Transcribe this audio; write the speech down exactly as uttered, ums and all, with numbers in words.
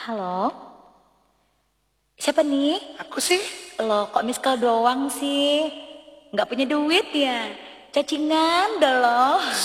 Halo? Siapa nih? Aku sih, Loh, kok miss call doang sih? Nggak punya duit ya? Cacingan dah loh.